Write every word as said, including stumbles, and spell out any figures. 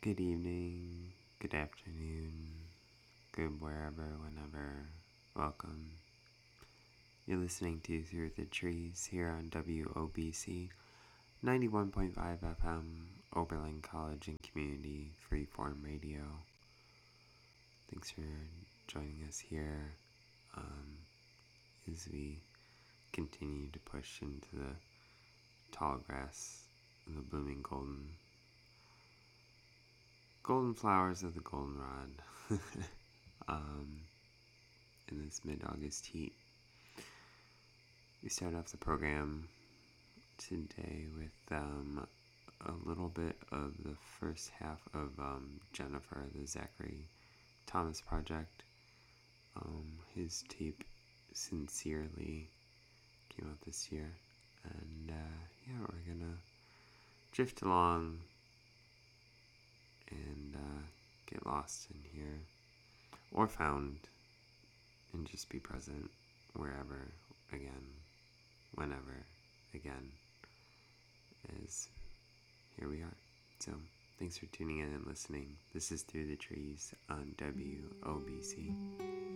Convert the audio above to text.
Good evening, good afternoon, good wherever, whenever. Welcome. You're listening to Through the Trees here on W O B C ninety-one point five F M, Oberlin College and Community Freeform Radio. Thanks for joining us here um, as we continue to push into the tall grass and the blooming golden golden flowers of the goldenrod um, in this mid-August heat. We start off the program today with um, a little bit of the first half of um, Jennifer, the Zachary Thomas Project. Um, his tape Sincerely came out this year, and uh, yeah, we're gonna drift along and uh, get lost in here, or found, and just be present wherever, again, whenever, again, as here we are. So, thanks for tuning in and listening. This is Through the Trees on W O B C.